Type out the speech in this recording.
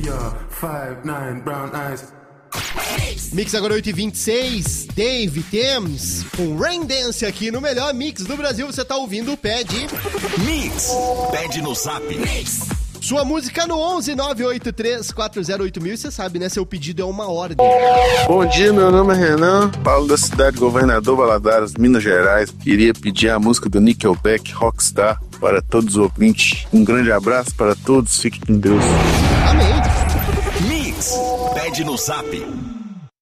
Mix agora 8h26, Dave Thames com Rain Dance aqui no melhor mix do Brasil. Você tá ouvindo o Pede Mix, Pede no Zap. Mix. Sua música no 11-983-408000. E você sabe, né? Seu pedido é uma ordem. Bom dia, meu nome é Renan, falo da cidade de Governador Valadares, Minas Gerais. Queria pedir a música do Nickelback, Rockstar, para todos os ouvintes. Um grande abraço para todos, fiquem com Deus. Amém. Mix, Pede no Zap.